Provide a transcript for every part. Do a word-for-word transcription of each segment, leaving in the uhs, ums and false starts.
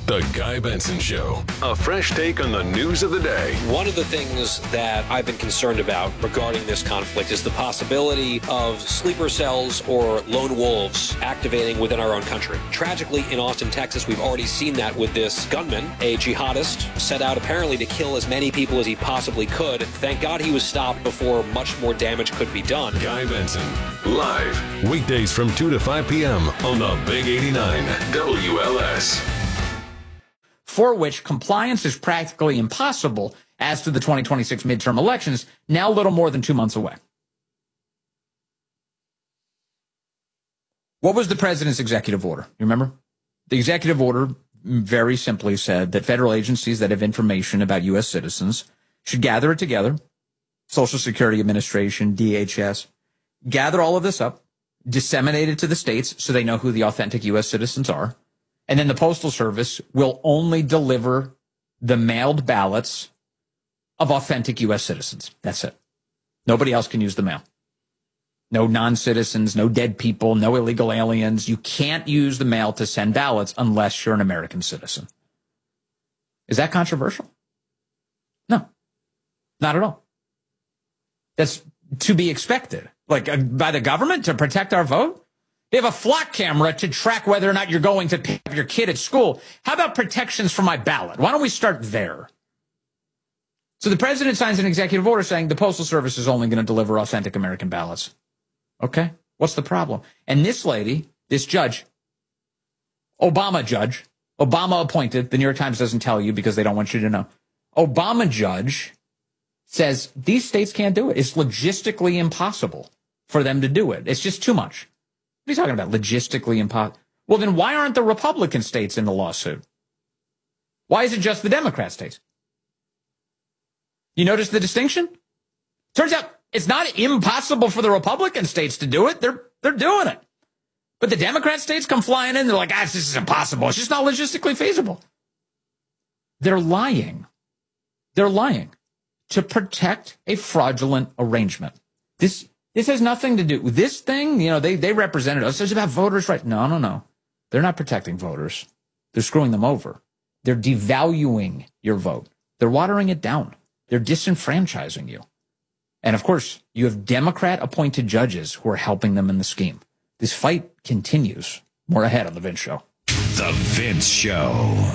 The Guy Benson Show. A fresh take on the news of the day. One of the things that I've been concerned about regarding this conflict is the possibility of sleeper cells or lone wolves activating within our own country. Tragically, in Austin, Texas, we've already seen that with this gunman, a jihadist, set out apparently to kill as many people as he possibly could. Thank God he was stopped before much more damage could be done. Guy Benson, live, weekdays from two to five p.m. on the Big eighty-nine W L S. For which compliance is practically impossible as to the twenty twenty-six midterm elections, now little more than two months away. What was the president's executive order? You remember? The executive order very simply said that federal agencies that have information about U S citizens should gather it together, Social Security Administration, D H S, gather all of this up, disseminate it to the states so they know who the authentic U S citizens are. And then the Postal Service will only deliver the mailed ballots of authentic U S citizens. That's it. Nobody else can use the mail. No non-citizens, no dead people, no illegal aliens. You can't use the mail to send ballots unless you're an American citizen. Is that controversial? No, not at all. That's to be expected. Like uh, by the government to protect our vote? They have a flock camera to track whether or not you're going to pick up your kid at school. How about protections for my ballot? Why don't we start there? So the president signs an executive order saying the Postal Service is only going to deliver authentic American ballots. Okay, what's the problem? And this lady, this judge, Obama judge, Obama appointed, the New York Times doesn't tell you because they don't want you to know. Obama judge says these states can't do it. It's logistically impossible for them to do it. It's just too much. What are you talking about? Logistically impossible. Well, then why aren't the Republican states in the lawsuit? Why is it just the Democrat states? You notice the distinction? Turns out it's not impossible for the Republican states to do it. They're they're doing it. But the Democrat states come flying in. They're like, ah, this is impossible. It's just not logistically feasible. They're lying. They're lying to protect a fraudulent arrangement. This This has nothing to do with this thing. You know, they, they represented us. It's about voters' rights. No, no, no. They're not protecting voters. They're screwing them over. They're devaluing your vote. They're watering it down. They're disenfranchising you. And of course, you have Democrat appointed judges who are helping them in the scheme. This fight continues. More ahead on The Vince Show. The Vince Show.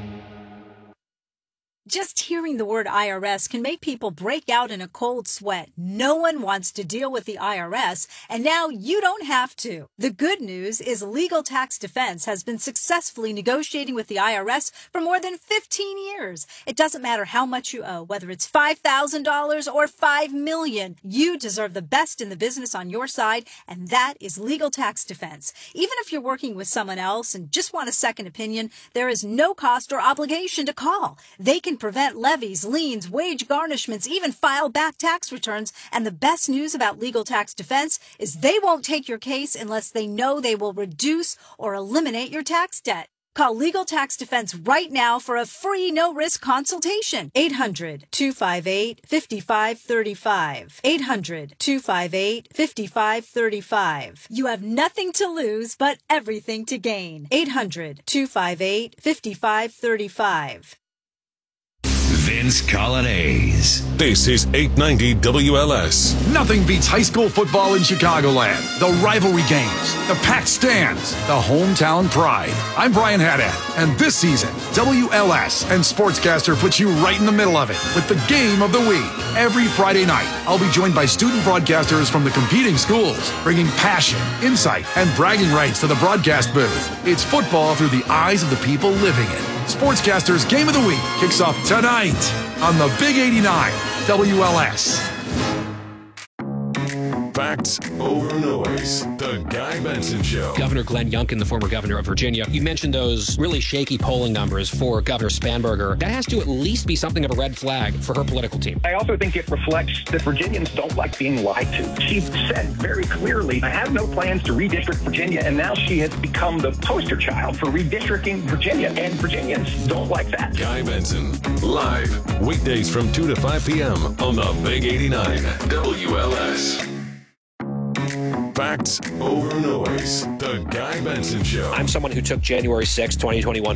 Just hearing the word I R S can make people break out in a cold sweat. No one wants to deal with the I R S, and now you don't have to. The good news is Legal Tax Defense has been successfully negotiating with the I R S for more than fifteen years. It doesn't matter how much you owe, whether it's five thousand dollars or five million dollars. You deserve the best in the business on your side, and that is Legal Tax Defense. Even if you're working with someone else and just want a second opinion, there is no cost or obligation to call. They can prevent levies, liens, wage garnishments, even file back tax returns. And the best news about Legal Tax Defense is they won't take your case unless they know they will reduce or eliminate your tax debt. Call Legal Tax Defense right now for a free no-risk consultation. eight hundred, two five eight, five five three five. eight hundred, two five eight, five five three five. You have nothing to lose but everything to gain. eight hundred, two five eight, five five three five. Vince Colonnese. This is eight ninety W L S. Nothing beats high school football in Chicagoland. The rivalry games, the packed stands, the hometown pride. I'm Brian Haddad, and this season, W L S and Sportscaster puts you right in the middle of it with the game of the week. Every Friday night, I'll be joined by student broadcasters from the competing schools, bringing passion, insight, and bragging rights to the broadcast booth. It's football through the eyes of the people living it. Sportscaster's Game of the Week kicks off tonight on the Big eighty-nine W L S. Facts over noise. The Guy Benson Show. Governor Glenn Youngkin, the former governor of Virginia, you mentioned those really shaky polling numbers for Governor Spanberger. That has to at least be something of a red flag for her political team. I also think it reflects that Virginians don't like being lied to. She said very clearly, I have no plans to redistrict Virginia, and now she has become the poster child for redistricting Virginia, and Virginians don't like that. Guy Benson, live, weekdays from two to five p.m. on the Big eighty-nine W L S. Facts over noise. The Guy Benson Show. I'm someone who took January sixth, twenty twenty-one